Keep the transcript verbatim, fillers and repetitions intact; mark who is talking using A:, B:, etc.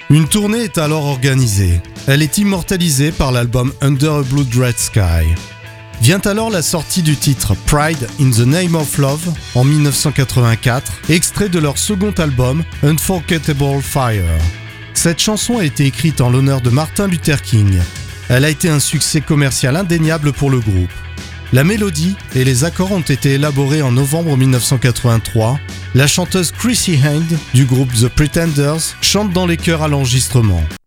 A: Une tournée est alors organisée. Elle est immortalisée par l'album Under a Blood Red Sky. Vient alors la sortie du titre Pride in the Name of Love en dix-neuf cent quatre-vingt-quatre, extrait de leur second album Unforgettable Fire. Cette chanson a été écrite en l'honneur de Martin Luther King. Elle a été un succès commercial indéniable pour le groupe. La mélodie et les accords ont été élaborés en novembre dix-neuf cent quatre-vingt-trois. La chanteuse Chrissie Hynde du groupe The Pretenders chante dans les chœurs à l'enregistrement.